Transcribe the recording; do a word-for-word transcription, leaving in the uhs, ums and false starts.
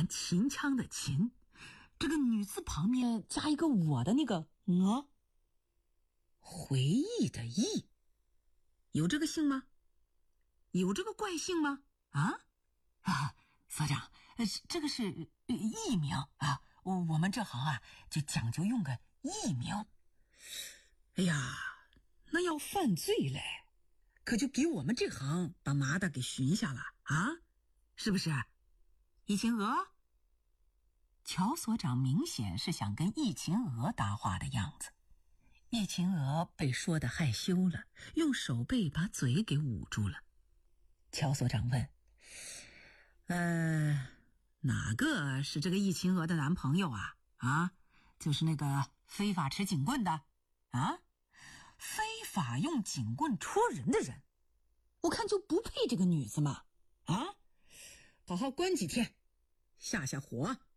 弹秦腔的秦，这个女字旁边加一个我的那个鹅，回忆的忆，有这个姓吗？有这个怪姓吗？啊啊，所长，这个是艺名啊，我我们这行啊就讲究用个艺名。哎呀，那要犯罪嘞，可就给我们这行把麻袋给寻下了啊，是不是？易秦娥？乔所长明显是想跟易秦娥搭话的样子。易秦娥被说得害羞了，用手背把嘴给捂住了。乔所长问：呃，哪个是这个易秦娥的男朋友啊？啊，就是那个非法持警棍的啊，非法用警棍戳人的人，我看就不配这个女子嘛！啊，好好关几天，下下火。